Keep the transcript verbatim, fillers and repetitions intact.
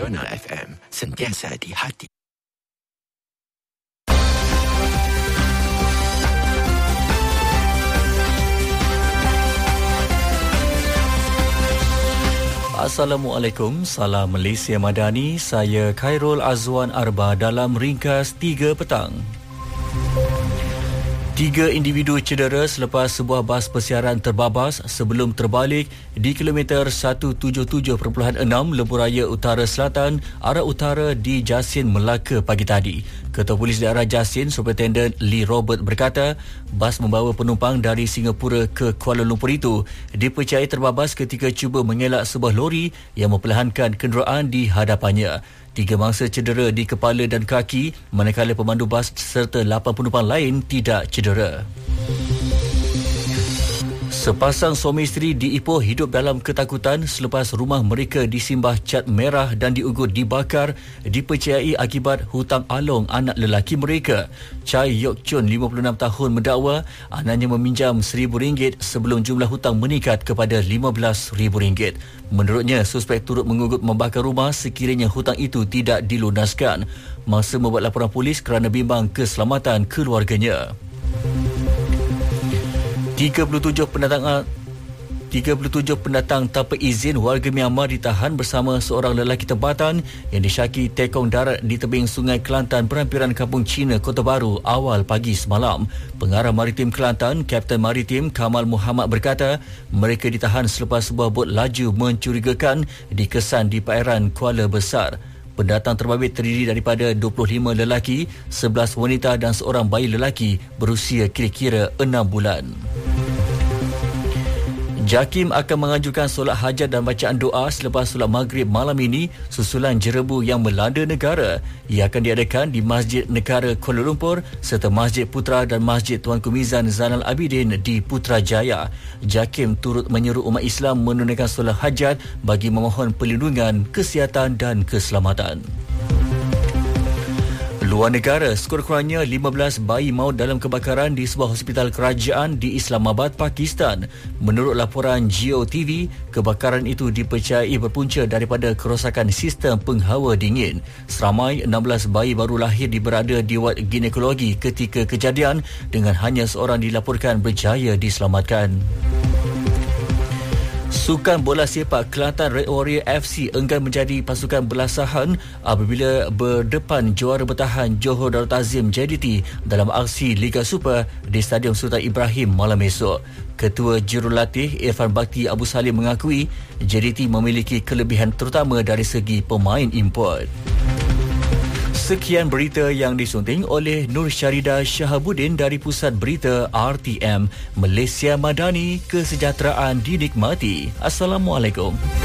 Nasional F M, sentiasa di hati. Assalamualaikum, salam Malaysia Madani. Saya Khairul Azwan Arba dalam ringkas tiga petang. Tiga individu cedera selepas sebuah bas persiaran terbabas sebelum terbalik di kilometer seratus tujuh puluh tujuh perpuluhan enam Lebuh Raya Utara Selatan, arah utara di Jasin, Melaka pagi tadi. Ketua Polis Daerah Jasin, Superintendent Lee Robert berkata, bas membawa penumpang dari Singapura ke Kuala Lumpur itu dipercayai terbabas ketika cuba mengelak sebuah lori yang memperlahankan kenderaan di hadapannya. Tiga mangsa cedera di kepala dan kaki, manakala pemandu bas serta lapan penumpang lain tidak cedera. Sepasang suami isteri di Ipoh hidup dalam ketakutan selepas rumah mereka disimbah cat merah dan diugut dibakar, dipercayai akibat hutang along anak lelaki mereka. Chai Yok Chun, lima puluh enam tahun, mendakwa anaknya meminjam seribu ringgit sebelum jumlah hutang meningkat kepada lima belas ribu ringgit. Menurutnya, suspek turut mengugut membakar rumah sekiranya hutang itu tidak dilunaskan. Mangsa membuat laporan polis kerana bimbang keselamatan keluarganya. tiga puluh tujuh pendatang tiga puluh tujuh pendatang tanpa izin warga Myanmar ditahan bersama seorang lelaki tempatan yang disyaki tekong darat di tebing Sungai Kelantan, perhampiran Kampung Cina, Kota Baru awal pagi semalam. Pengarah Maritim Kelantan, Kapten Maritim Kamal Muhammad berkata, mereka ditahan selepas sebuah bot laju mencurigakan dikesan di perairan Kuala Besar. Pendatang terbabit terdiri daripada dua puluh lima lelaki, sebelas wanita dan seorang bayi lelaki berusia kira-kira enam bulan. JAKIM akan mengajukan solat hajat dan bacaan doa selepas solat maghrib malam ini susulan jerebu yang melanda negara. Ia akan diadakan di Masjid Negara Kuala Lumpur serta Masjid Putra dan Masjid Tuanku Mizan Zainal Abidin di Putrajaya. JAKIM turut menyeru umat Islam menunaikan solat hajat bagi memohon perlindungan, kesihatan dan keselamatan. Luar negara, sekurang-kurangnya lima belas bayi maut dalam kebakaran di sebuah hospital kerajaan di Islamabad, Pakistan. Menurut laporan Geo T V, kebakaran itu dipercayai berpunca daripada kerosakan sistem penghawa dingin. Seramai enam belas bayi baru lahir berada di wad ginekologi ketika kejadian dengan hanya seorang dilaporkan berjaya diselamatkan. Sukan bola sepak Kelantan Red Warrior F C enggan menjadi pasukan belasahan apabila berdepan juara bertahan Johor Darul Ta'zim J D T dalam aksi Liga Super di Stadium Sultan Ibrahim malam esok. Ketua Jurulatih Irfan Bakti Abu Salim mengakui J D T memiliki kelebihan terutama dari segi pemain import. Sekian berita yang disunting oleh Nur Syarida Shahabuddin dari Pusat Berita R T M. Malaysia Madani, kesejahteraan dinikmati. Assalamualaikum.